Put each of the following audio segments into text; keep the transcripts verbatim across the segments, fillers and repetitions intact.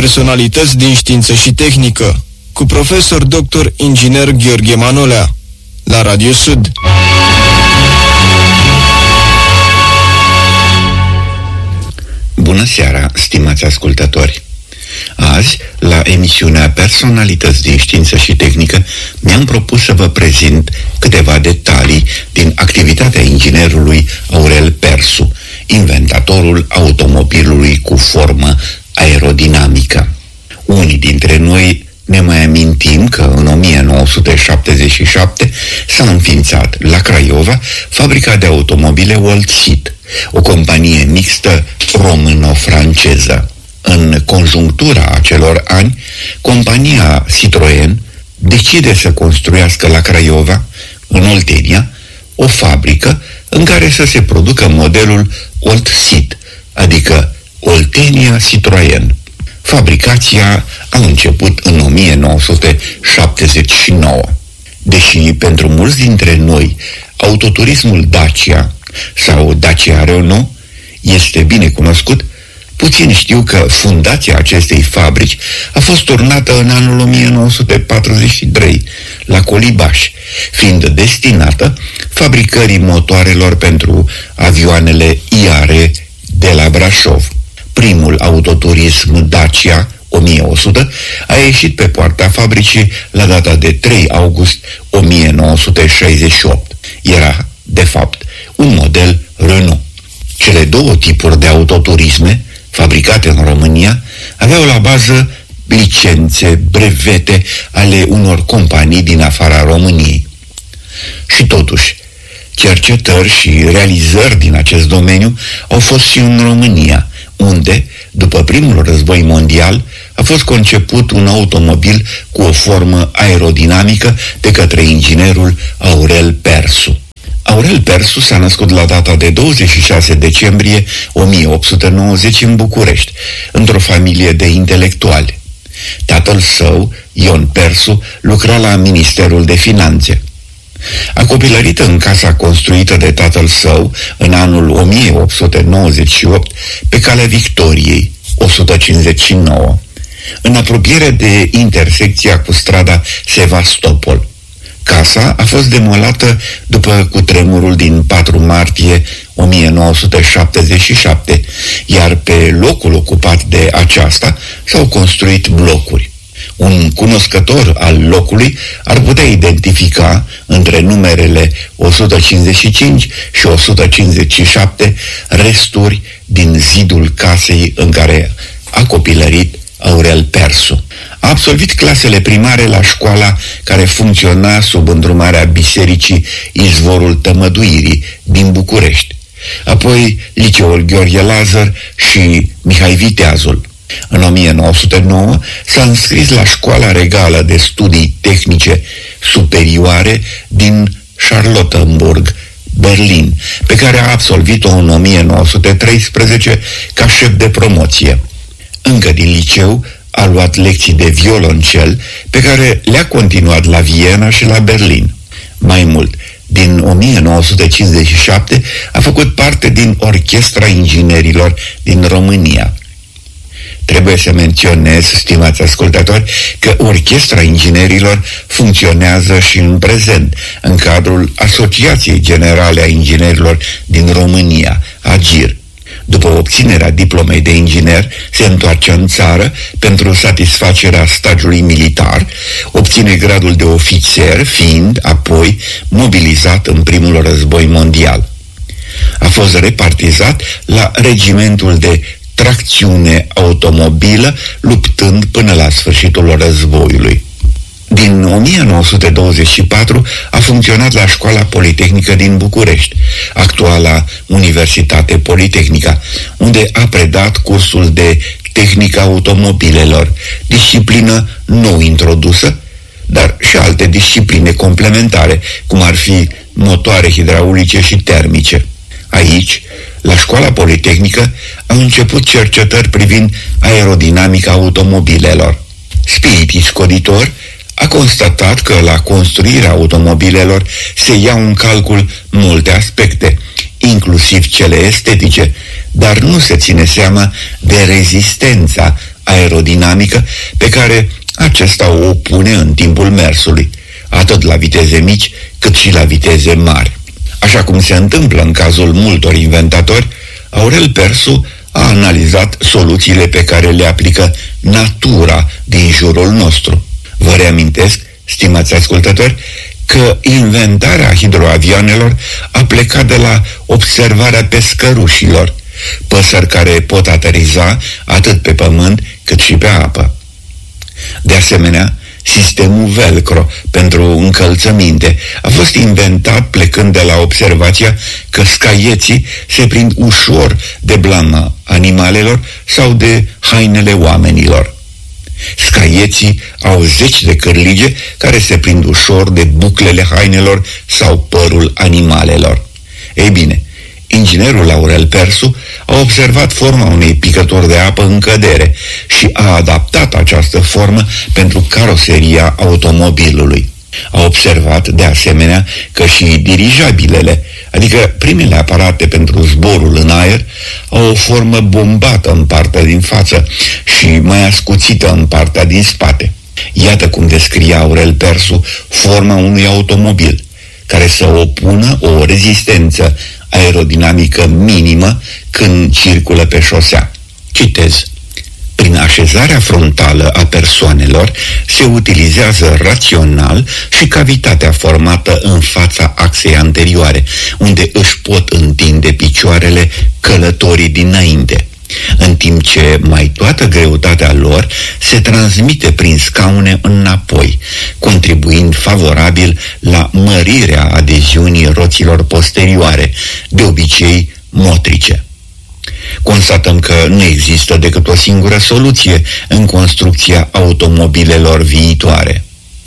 Personalități din știință și tehnică, cu profesor doctor inginer Gheorghe Manolea, la Radio Sud. Bună seara, stimați ascultători! Azi, la emisiunea Personalități din știință și tehnică, mi-am propus să vă prezint câteva detalii din activitatea inginerului Aurel Persu, inventatorul automobilului cu formă aerodinamică. Unii dintre noi ne mai amintim că în o mie nouă sute șaptezeci și șapte s-a înființat la Craiova fabrica de automobile Woltsit, o companie mixtă româno-franceză. În conjunctura acelor ani, compania Citroen decide să construiască la Craiova, în Oltenia, o fabrică în care să se producă modelul Woltsit, adică Oltenia Citroen. Fabricația a început în o mie nouă sute șaptezeci și nouă. Deși pentru mulți dintre noi autoturismul Dacia sau Dacia Renault este bine cunoscut, puțini știu că fundația acestei fabrici a fost turnată în anul o mie nouă sute patruzeci și trei la Colibaș, fiind destinată fabricării motoarelor pentru avioanele I A R de la Brașov. Primul autoturism Dacia o mie o sută a ieșit pe poarta fabricii la data de trei august o mie nouă sute șaizeci și opt. Era, de fapt, un model Renault. Cele două tipuri de autoturisme fabricate în România aveau la bază licențe, brevete ale unor companii din afara României. Și totuși, cercetări și realizări din acest domeniu au fost și în România, unde, după primul război mondial, a fost conceput un automobil cu o formă aerodinamică de către inginerul Aurel Persu. Aurel Persu s-a născut la data de douăzeci și șase decembrie o mie opt sute nouăzeci în București, într-o familie de intelectuali. Tatăl său, Ion Persu, lucra la Ministerul de Finanțe. A copilărit în casa construită de tatăl său în anul o mie opt sute nouăzeci și opt pe calea Victoriei, o sută cincizeci și nouă, în apropiere de intersecția cu strada Sevastopol. Casa a fost demolată după cutremurul din patru martie o mie nouă sute șaptezeci și șapte, iar pe locul ocupat de aceasta s-au construit blocuri. Un cunoscător al locului ar putea identifica între numerele o sută cincizeci și cinci și o sută cincizeci și șapte resturi din zidul casei în care a copilărit Aurel Persu. A absolvit clasele primare la școala care funcționa sub îndrumarea Bisericii Izvorul Tămăduirii din București, apoi Liceul Gheorghe Lazar și Mihai Viteazul. În o mie nouă sute nouă s-a înscris la Școala Regală de Studii Tehnice Superioare din Charlottenburg, Berlin, pe care a absolvit-o în o mie nouă sute treisprezece ca șef de promoție. Încă din liceu a luat lecții de violoncel, pe care le-a continuat la Viena și la Berlin. Mai mult, din o mie nouă sute cincizeci și șapte a făcut parte din Orchestra Inginerilor din România. Trebuie să menționez, stimați ascultători, că Orchestra Inginerilor funcționează și în prezent în cadrul Asociației Generale a Inginerilor din România, AGIR. După obținerea diplomei de inginer, se întoarce în țară pentru satisfacerea stagiului militar, obține gradul de ofițer, fiind apoi mobilizat în primul război mondial. A fost repartizat la regimentul de tracțiune automobilă, luptând până la sfârșitul războiului. Din o mie nouă sute douăzeci și patru a funcționat la Școala Politehnică din București, actuala Universitate Politehnica, unde a predat cursul de tehnică automobilelor, disciplină nou introdusă, dar și alte discipline complementare, cum ar fi motoare hidraulice și termice. Aici, la Școala Politehnică, au început cercetări privind aerodinamica automobilelor. Spiritul scoditor a constatat că la construirea automobilelor se iau în calcul multe aspecte, inclusiv cele estetice, dar nu se ține seama de rezistența aerodinamică pe care acesta o pune în timpul mersului, atât la viteze mici cât și la viteze mari. Așa cum se întâmplă în cazul multor inventatori, Aurel Persu a analizat soluțiile pe care le aplică natura din jurul nostru. Vă reamintesc, stimați ascultători, că inventarea hidroavioanelor a plecat de la observarea pescărușilor, păsări care pot ateriza atât pe pământ cât și pe apă. De asemenea, sistemul Velcro pentru încălțăminte a fost inventat plecând de la observația că scaieții se prind ușor de blama animalelor sau de hainele oamenilor. Scaieții au zeci de cârlige care se prind ușor de buclele hainelor sau părul animalelor. Ei bine, inginerul Aurel Persu a observat forma unei picături de apă în cădere și a adaptat această formă pentru caroseria automobilului. A observat, de asemenea, că și dirijabilele, adică primele aparate pentru zborul în aer, au o formă bombată în partea din față și mai ascuțită în partea din spate. Iată cum descria Aurel Persu forma unui automobil, care să opună o rezistență aerodinamică minimă când circulă pe șosea. Citez: prin așezarea frontală a persoanelor se utilizează rațional și cavitatea formată în fața axei anterioare, unde își pot întinde picioarele călătorii dinainte, în timp ce mai toată greutatea lor se transmite prin scaune înapoi, contribuind favorabil la mărirea adeziunii roților posterioare, de obicei motrice. Constatăm că nu există decât o singură soluție în construcția automobilelor viitoare.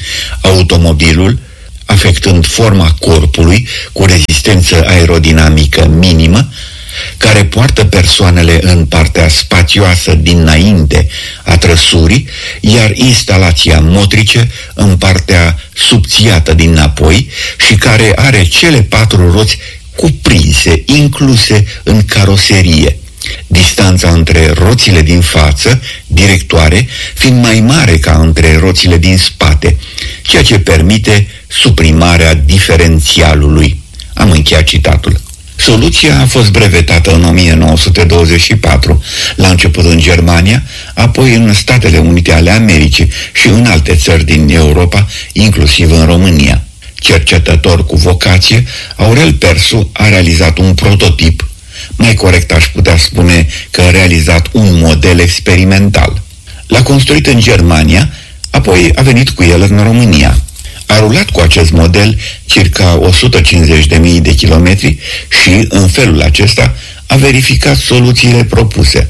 Automobilul, afectând forma corpului cu rezistență aerodinamică minimă, care poartă persoanele în partea spațioasă dinainte a trăsurii, iar instalația motrice în partea subțiată dinapoi și care are cele patru roți cuprinse, incluse în caroserie. Distanța între roțile din față, directoare, fiind mai mare ca între roțile din spate, ceea ce permite suprimarea diferențialului. Am încheiat citatul. Soluția a fost brevetată în o mie nouă sute douăzeci și patru, la început în Germania, apoi în Statele Unite ale Americii și în alte țări din Europa, inclusiv în România. Cercetător cu vocație, Aurel Persu a realizat un prototip. Mai corect aș putea spune că a realizat un model experimental. L-a construit în Germania, apoi a venit cu el în România. A rulat cu acest model circa o sută cincizeci de mii de kilometri și, în felul acesta, a verificat soluțiile propuse.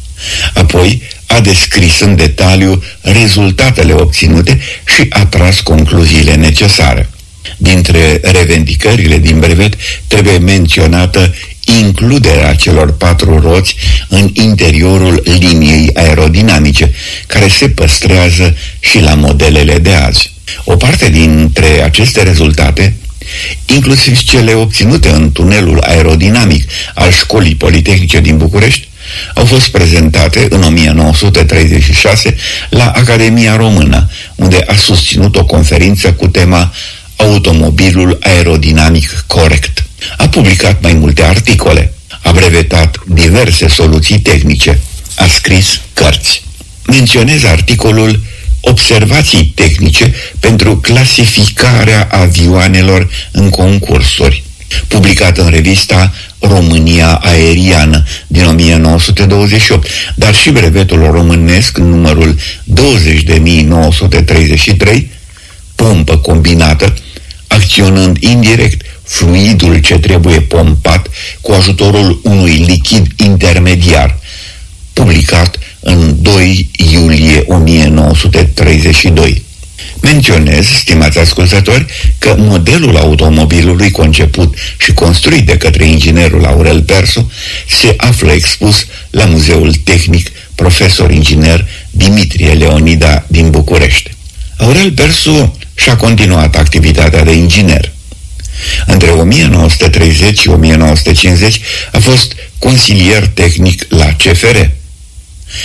Apoi a descris în detaliu rezultatele obținute și a tras concluziile necesare. Dintre revendicările din brevet trebuie menționată includerea celor patru roți în interiorul liniei aerodinamice, care se păstrează și la modelele de azi. O parte dintre aceste rezultate, inclusiv cele obținute în tunelul aerodinamic al Școlii Politehnice din București, au fost prezentate în o mie nouă sute treizeci și șase la Academia Română, unde a susținut o conferință cu tema Automobilul aerodinamic corect. A publicat mai multe articole, a brevetat diverse soluții tehnice, a scris cărți. Menționez articolul Observații tehnice pentru clasificarea avioanelor în concursuri, publicat în revista România Aeriană din o mie nouă sute douăzeci și opt, dar și brevetul românesc numărul douăzeci de mii nouă sute treizeci și trei, pompă combinată, acționând indirect fluidul ce trebuie pompat cu ajutorul unui lichid intermediar, publicat în doi iulie o mie nouă sute treizeci și doi. Menționez, stimați ascultători, că modelul automobilului conceput și construit de către inginerul Aurel Persu se află expus la Muzeul Tehnic Profesor Inginer Dimitrie Leonida din București. Aurel Persu și-a continuat activitatea de inginer. Între o mie nouă sute treizeci și o mie nouă sute cincizeci a fost consilier tehnic la C F R. Timp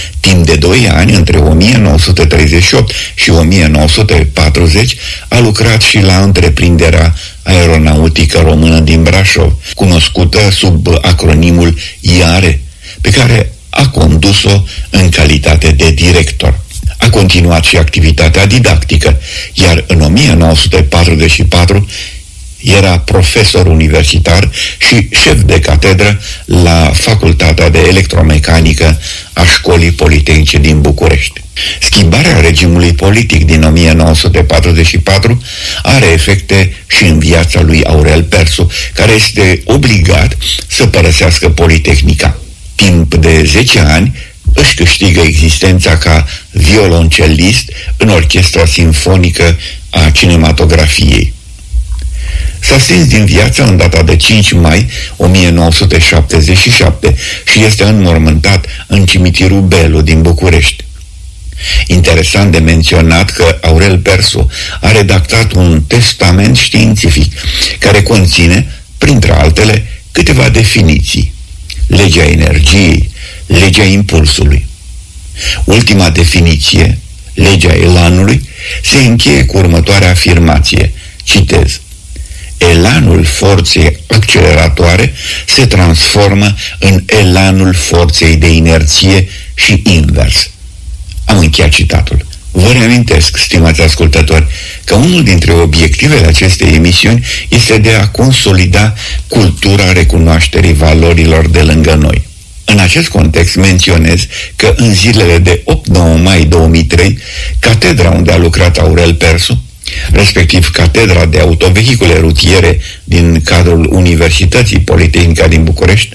de doi ani, între o mie nouă sute treizeci și opt și o mie nouă sute patruzeci, a lucrat și la întreprinderea aeronautică română din Brașov, cunoscută sub acronimul I A R, pe care a condus-o în calitate de director. A continuat și activitatea didactică, iar în o mie nouă sute patruzeci și patru era profesor universitar și șef de catedră la Facultatea de Electromecanică a Școlii Politehnice din București. Schimbarea regimului politic din o mie nouă sute patruzeci și patru are efecte și în viața lui Aurel Persu, care este obligat să părăsească Politehnica. Timp de zece ani își câștigă existența ca violoncelist în Orchestra Simfonică a Cinematografiei. S-a stins din viață în data de cinci mai o mie nouă sute șaptezeci și șapte și este înmormântat în cimitirul Belu din București. Interesant de menționat că Aurel Persu a redactat un testament științific care conține, printre altele, câteva definiții: legea energiei, legea impulsului. Ultima definiție, legea elanului, se încheie cu următoarea afirmație, citez: elanul forței acceleratoare se transformă în elanul forței de inerție și invers. Am încheiat citatul. Vă reamintesc, stimați ascultători, că unul dintre obiectivele acestei emisiuni este de a consolida cultura recunoașterii valorilor de lângă noi. În acest context menționez că în zilele de opt nouă mai două mii trei, catedra unde a lucrat Aurel Persu, respectiv Catedra de Autovehicule Rutiere din cadrul Universității Politehnica din București,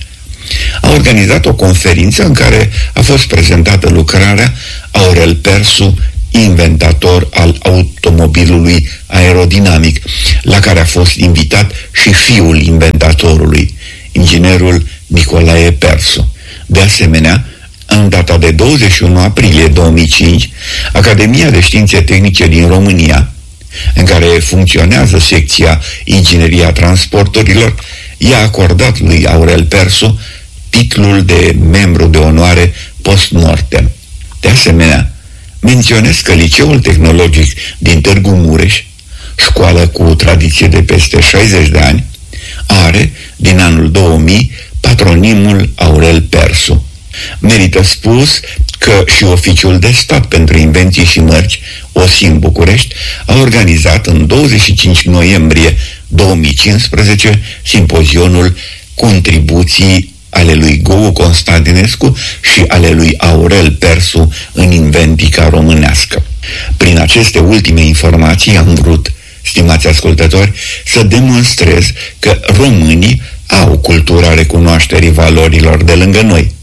a organizat o conferință în care a fost prezentată lucrarea Aurel Persu, inventator al automobilului aerodinamic, la care a fost invitat și fiul inventatorului, inginerul Nicolae Persu. De asemenea, în data de douăzeci și unu aprilie două mii cinci, Academia de Științe Tehnice din România, în care funcționează secția Ingineria Transporturilor, i-a acordat lui Aurel Persu titlul de membru de onoare post-mortem. De asemenea, menționez că Liceul Tehnologic din Târgu Mureș, școală cu tradiție de peste șaizeci de ani, are, din anul două mii, patronimul Aurel Persu. Merită spus că și Oficiul de Stat pentru Invenții și Mărci, O S I M București, a organizat în douăzeci și cinci noiembrie două mii cincisprezece simpozionul Contribuții ale lui Gou Constantinescu și ale lui Aurel Persu în inventica românească. Prin aceste ultime informații am vrut, stimați ascultători, să demonstrez că românii au cultura recunoașterii valorilor de lângă noi.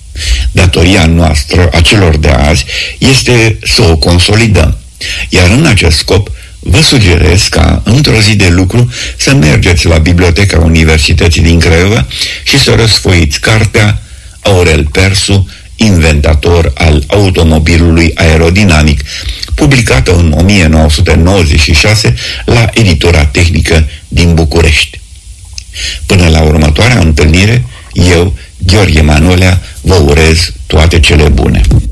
Datoria noastră, a celor de azi, este să o consolidăm. Iar în acest scop, vă sugerez ca, într-o zi de lucru, să mergeți la Biblioteca Universității din Craiova și să răsfoiți cartea Aurel Persu, inventator al automobilului aerodinamic, publicată în o mie nouă sute nouăzeci și șase la Editura Tehnică din București. Până la următoarea întâlnire, eu, Gheorghe Manolea, vă urez toate cele bune.